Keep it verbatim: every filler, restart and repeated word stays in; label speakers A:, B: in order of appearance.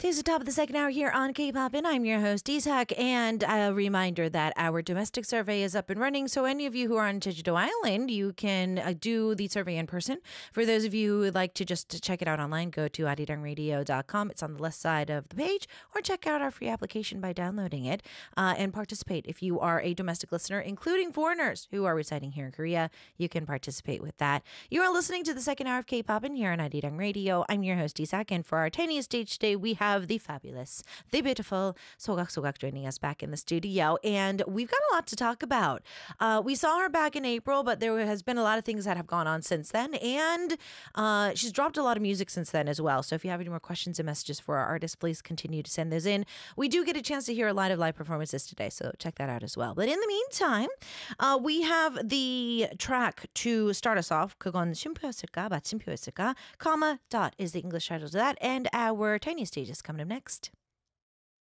A: Today's the top of the second hour here on K-Poppin'. I'm your host, Isak, and a reminder that our domestic survey is up and running. So any of you who are on Jeju-do Island, you can uh, do the survey in person. For those of you who would like to just check it out online, go to arirang radio dot com. It's on the left side of the page, or check out our free application by downloading it uh, and participate. If you are a domestic listener, including foreigners who are residing here in Korea, you can participate with that. You are listening to the second hour of K-Poppin' here on Arirang Radio. I'm your host, Isak, and for our tiny stage today, we have the fabulous, the beautiful Sogak Sogak joining us back in the studio, and we've got a lot to talk about. Uh, we saw her back in April, but there has been a lot of things that have gone on since then, and uh, she's dropped a lot of music since then as well. So if you have any more questions and messages for our artists, please continue to send those in. We do get a chance to hear a lot of live performances today, so check that out as well. But in the meantime, uh, we have the track to start us off. 그건 쉼표였을까? 마침표였을까? Comma, dot is the English title to that, and our tiny stage is coming up next.